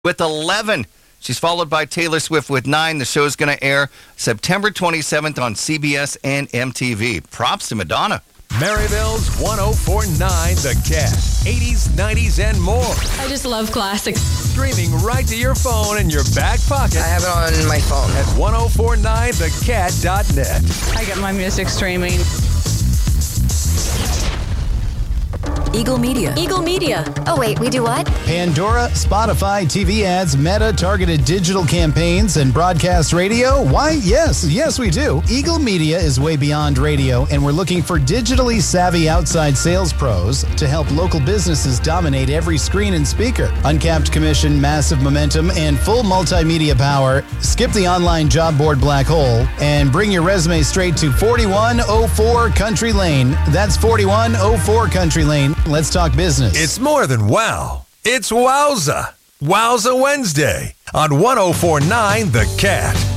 with 11. She's followed by Taylor Swift with 9. The show's going to air September 27th on CBS and MTV. Props to Madonna. Maryville's 104.9 The Cat. 80s, 90s, and more. I just love classics. Streaming right to your phone in your back pocket. I have it on my phone. At 1049thecat.net. I get my music streaming. Eagle Media. Eagle Media. Oh, wait, we do what? Pandora, Spotify, TV ads, Meta, targeted digital campaigns, and broadcast radio? Why, yes, we do. Eagle Media is way beyond radio, and we're looking for digitally savvy outside sales pros to help local businesses dominate every screen and speaker. Uncapped commission, massive momentum, and full multimedia power. Skip the online job board black hole and bring your resume straight to 4104 Country Lane. That's 4104 Country Lane. Let's talk business. It's more than wow. It's Wowza. Wowza Wednesday on 1049 The Cat.